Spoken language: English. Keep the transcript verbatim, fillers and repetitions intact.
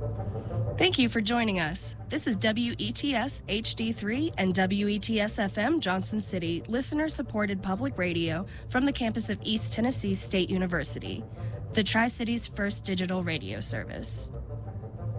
Thank you for joining us. This is W E T S H D three and W E T S F M Johnson City, listener-supported public radio from the campus of East Tennessee State University, the Tri-Cities' first digital radio service.